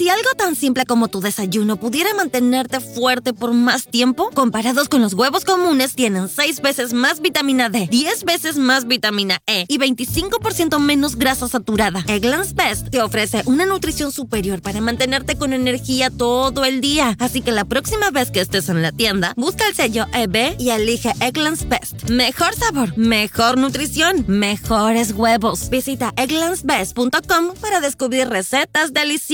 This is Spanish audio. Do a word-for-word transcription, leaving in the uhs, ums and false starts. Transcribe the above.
Si algo tan simple como tu desayuno pudiera mantenerte fuerte por más tiempo, comparados con los huevos comunes, tienen seis veces más vitamina D, diez veces más vitamina E y veinticinco por ciento menos grasa saturada. Eggland's Best te ofrece una nutrición superior para mantenerte con energía todo el día. Así que la próxima vez que estés en la tienda, busca el sello E B y elige Eggland's Best. Mejor sabor, mejor nutrición, mejores huevos. Visita egglands best punto com para descubrir recetas deliciosas.